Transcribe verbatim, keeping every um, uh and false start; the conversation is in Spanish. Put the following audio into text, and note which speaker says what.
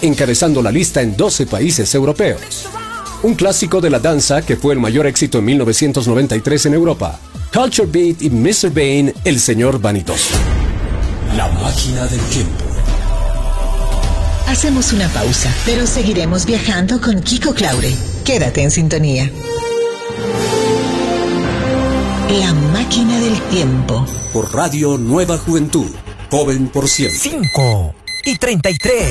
Speaker 1: encabezando la lista en doce países europeos. Un clásico de la danza que fue el mayor éxito en mil novecientos noventa y tres en Europa. Culture Beat y mister Bane, el señor vanidoso.
Speaker 2: La máquina del tiempo.
Speaker 3: Hacemos una pausa, pero seguiremos viajando con Kiko Claure. Quédate en sintonía. La máquina del tiempo.
Speaker 2: Por Radio Nueva Juventud. Joven por siempre.
Speaker 4: cinco y treinta y tres.